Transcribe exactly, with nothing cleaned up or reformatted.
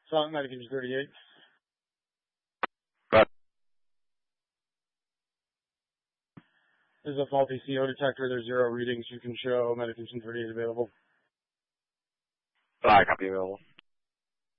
Song, Medication thirty-eight. Right. There's a faulty C O detector. There's zero readings. You can show Medication thirty-eight available. I copy available.